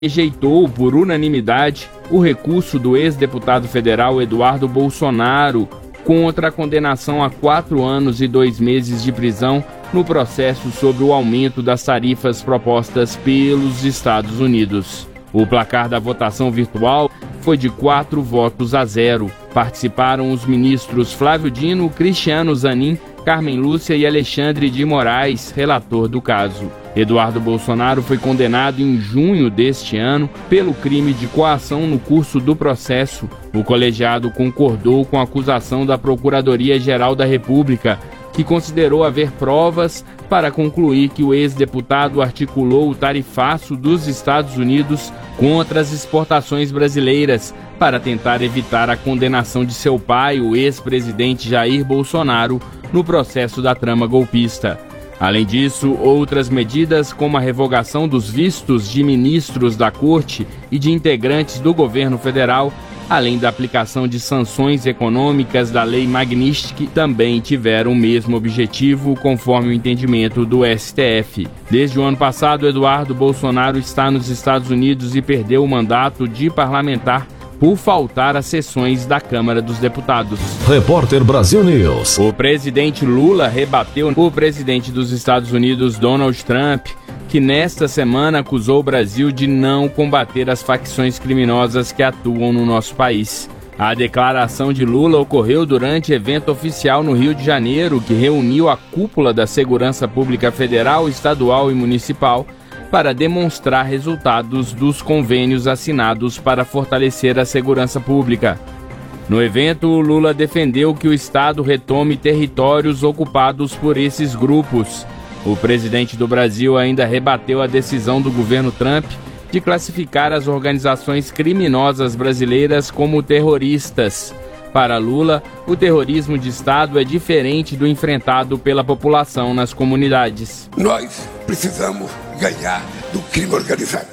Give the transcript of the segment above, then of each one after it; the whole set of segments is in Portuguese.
rejeitou por unanimidade o recurso do ex-deputado federal Eduardo Bolsonaro contra a condenação a 4 anos e 2 meses de prisão no processo sobre o aumento das tarifas propostas pelos Estados Unidos. O placar da votação virtual foi de 4-0. Participaram os ministros Flávio Dino, Cristiano Zanin, Carmen Lúcia e Alexandre de Moraes, relator do caso. Eduardo Bolsonaro foi condenado em junho deste ano pelo crime de coação no curso do processo. O colegiado concordou com a acusação da Procuradoria-Geral da República, que considerou haver provas para concluir que o ex-deputado articulou o tarifaço dos Estados Unidos contra as exportações brasileiras para tentar evitar a condenação de seu pai, o ex-presidente Jair Bolsonaro, no processo da trama golpista. Além disso, outras medidas, como a revogação dos vistos de ministros da Corte e de integrantes do governo federal, além da aplicação de sanções econômicas da Lei Magnitsky, também tiveram o mesmo objetivo, conforme o entendimento do STF. Desde o ano passado, Eduardo Bolsonaro está nos Estados Unidos e perdeu o mandato de parlamentar por faltar às sessões da Câmara dos Deputados. Repórter Brasil News. O presidente Lula rebateu o presidente dos Estados Unidos, Donald Trump, que nesta semana acusou o Brasil de não combater as facções criminosas que atuam no nosso país. A declaração de Lula ocorreu durante evento oficial no Rio de Janeiro, que reuniu a cúpula da Segurança Pública Federal, Estadual e Municipal para demonstrar resultados dos convênios assinados para fortalecer a segurança pública. No evento, Lula defendeu que o Estado retome territórios ocupados por esses grupos. O presidente do Brasil ainda rebateu a decisão do governo Trump de classificar as organizações criminosas brasileiras como terroristas. Para Lula, o terrorismo de Estado é diferente do enfrentado pela população nas comunidades. Nós precisamos ganhar do crime organizado.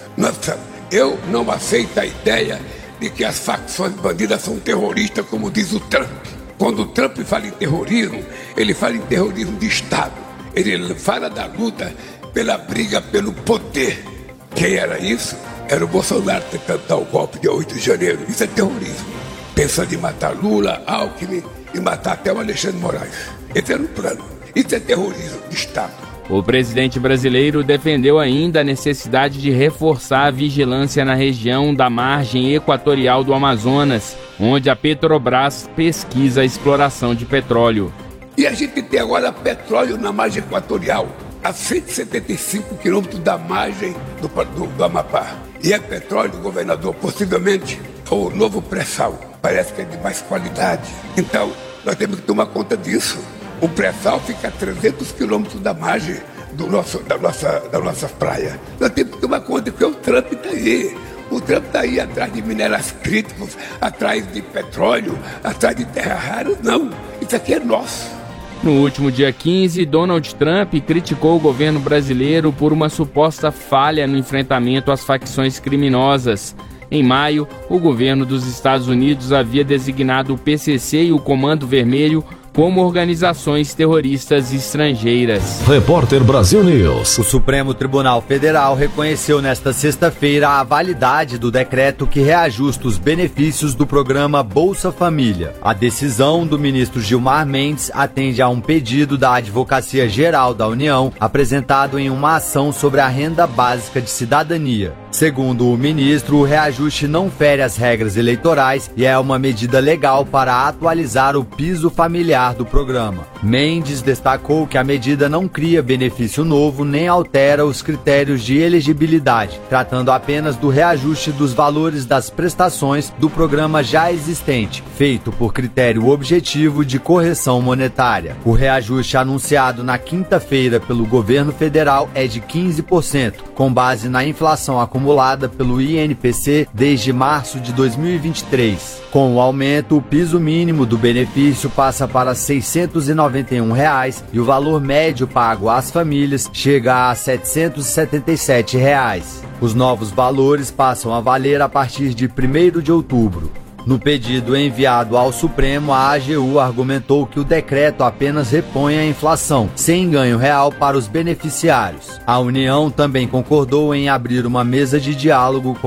Eu não aceito a ideia de que as facções bandidas são terroristas, como diz o Trump. Quando o Trump fala em terrorismo, ele fala em terrorismo de Estado. Ele fala da luta pela briga pelo poder. Quem era isso? Era o Bolsonaro tentando dar o golpe de 8 de janeiro. Isso é terrorismo. Pensando em matar Lula, Alckmin e matar até o Alexandre de Moraes. Esse era o plano. Isso é terrorismo de Estado. O presidente brasileiro defendeu ainda a necessidade de reforçar a vigilância na região da margem equatorial do Amazonas, onde a Petrobras pesquisa a exploração de petróleo. E a gente tem agora petróleo na margem equatorial, a 175 quilômetros da margem do Amapá. E é petróleo, governador, possivelmente o novo pré-sal. Parece que é de mais qualidade. Então, nós temos que tomar conta disso. O pré-sal fica a 300 quilômetros da margem da nossa praia. Nós temos que tomar conta que o Trump está aí. O Trump está aí atrás de minerais críticos, atrás de petróleo, atrás de terra rara. Não, isso aqui é nosso. No último dia 15, Donald Trump criticou o governo brasileiro por uma suposta falha no enfrentamento às facções criminosas. Em maio, o governo dos Estados Unidos havia designado o PCC e o Comando Vermelho como organizações terroristas estrangeiras. Repórter Brasil News. O Supremo Tribunal Federal reconheceu nesta sexta-feira a validade do decreto que reajusta os benefícios do programa Bolsa Família. A decisão do ministro Gilmar Mendes atende a um pedido da Advocacia Geral da União, apresentado em uma ação sobre a renda básica de cidadania. Segundo o ministro, o reajuste não fere as regras eleitorais e é uma medida legal para atualizar o piso familiar do programa. Mendes destacou que a medida não cria benefício novo nem altera os critérios de elegibilidade, tratando apenas do reajuste dos valores das prestações do programa já existente, feito por critério objetivo de correção monetária. O reajuste anunciado na quinta-feira pelo governo federal é de 15%, com base na inflação acumulada pelo INPC desde março de 2023. Com o aumento, o piso mínimo do benefício passa para R$ 691 e o valor médio pago às famílias chega a R$ 777. Os novos valores passam a valer a partir de 1º de outubro. No pedido enviado ao Supremo, a AGU argumentou que o decreto apenas repõe a inflação, sem ganho real para os beneficiários. A União também concordou em abrir uma mesa de diálogo com